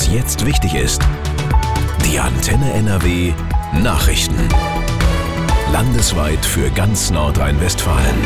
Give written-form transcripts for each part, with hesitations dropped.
was jetzt wichtig ist. Die Antenne NRW Nachrichten. Landesweit für ganz Nordrhein-Westfalen.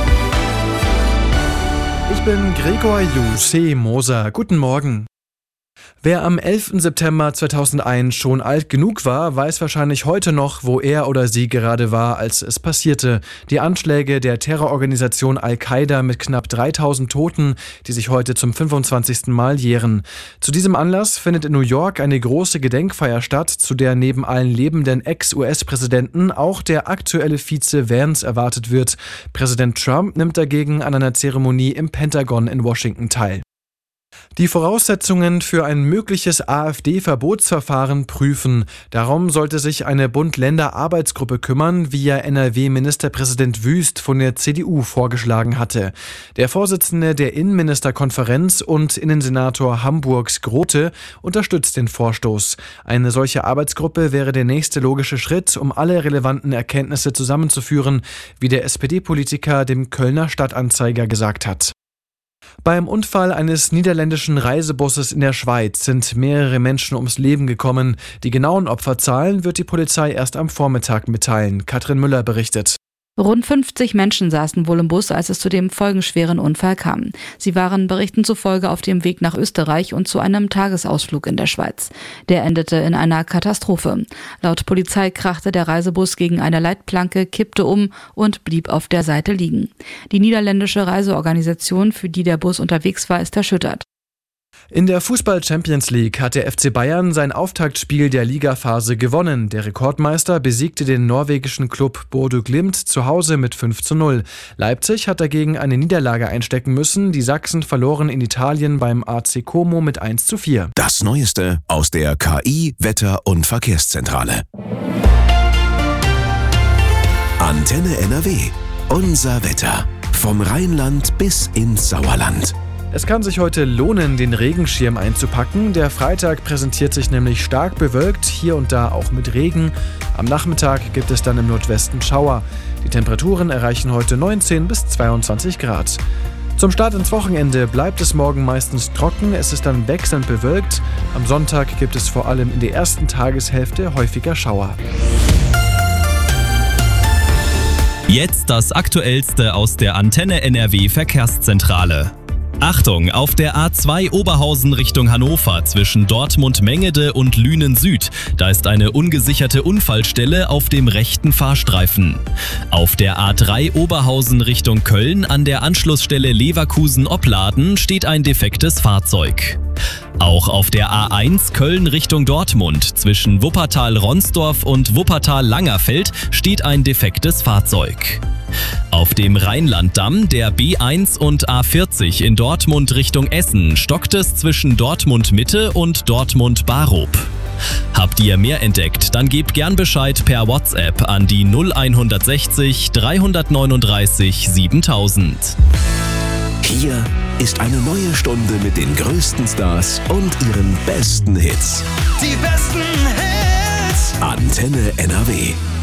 Ich bin Gregor Moser. Guten Morgen. Wer am 11. September 2001 schon alt genug war, weiß wahrscheinlich heute noch, wo er oder sie gerade war, als es passierte. Die Anschläge der Terrororganisation Al-Qaida mit knapp 3000 Toten, die sich heute zum 25. Mal jähren. Zu diesem Anlass findet in New York eine große Gedenkfeier statt, zu der neben allen lebenden Ex-US-Präsidenten auch der aktuelle Vize Vance erwartet wird. Präsident Trump nimmt dagegen an einer Zeremonie im Pentagon in Washington teil. Die Voraussetzungen für ein mögliches AfD-Verbotsverfahren prüfen. Darum sollte sich eine Bund-Länder-Arbeitsgruppe kümmern, wie ja NRW-Ministerpräsident Wüst von der CDU vorgeschlagen hatte. Der Vorsitzende der Innenministerkonferenz und Innensenator Hamburgs Grote unterstützt den Vorstoß. Eine solche Arbeitsgruppe wäre der nächste logische Schritt, um alle relevanten Erkenntnisse zusammenzuführen, wie der SPD-Politiker dem Kölner Stadtanzeiger gesagt hat. Beim Unfall eines niederländischen Reisebusses in der Schweiz sind mehrere Menschen ums Leben gekommen. Die genauen Opferzahlen wird die Polizei erst am Vormittag mitteilen. Katrin Müller berichtet. Rund 50 Menschen saßen wohl im Bus, als es zu dem folgenschweren Unfall kam. Sie waren Berichten zufolge auf dem Weg nach Österreich und zu einem Tagesausflug in der Schweiz. Der endete in einer Katastrophe. Laut Polizei krachte der Reisebus gegen eine Leitplanke, kippte um und blieb auf der Seite liegen. Die niederländische Reiseorganisation, für die der Bus unterwegs war, ist erschüttert. In der Fußball-Champions League hat der FC Bayern sein Auftaktspiel der Ligaphase gewonnen. Der Rekordmeister besiegte den norwegischen Klub Bodø Glimt zu Hause mit 5:0. Leipzig hat dagegen eine Niederlage einstecken müssen. Die Sachsen verloren in Italien beim AC Como mit 1:4. Das Neueste aus der KI, Wetter- und Verkehrszentrale. Antenne NRW. Unser Wetter. Vom Rheinland bis ins Sauerland. Es kann sich heute lohnen, den Regenschirm einzupacken. Der Freitag präsentiert sich nämlich stark bewölkt, hier und da auch mit Regen. Am Nachmittag gibt es dann im Nordwesten Schauer. Die Temperaturen erreichen heute 19 bis 22 Grad. Zum Start ins Wochenende bleibt es morgen meistens trocken, es ist dann wechselnd bewölkt. Am Sonntag gibt es vor allem in der ersten Tageshälfte häufiger Schauer. Jetzt das Aktuellste aus der Antenne NRW Verkehrszentrale. Achtung, auf der A2 Oberhausen Richtung Hannover zwischen Dortmund-Mengede und Lünen Süd. Da ist eine ungesicherte Unfallstelle auf dem rechten Fahrstreifen. Auf der A3 Oberhausen Richtung Köln an der Anschlussstelle Leverkusen-Opladen steht ein defektes Fahrzeug. Auch auf der A1 Köln Richtung Dortmund zwischen Wuppertal-Ronsdorf und Wuppertal-Langerfeld steht ein defektes Fahrzeug. Auf dem Rheinlanddamm der B1 und A40 in Dortmund Richtung Essen stockt es zwischen Dortmund Mitte und Dortmund Barup. Habt ihr mehr entdeckt, dann gebt gern Bescheid per WhatsApp an die 0160 339 7000. Hier ist eine neue Stunde mit den größten Stars und ihren besten Hits. Die besten Hits. Antenne NRW.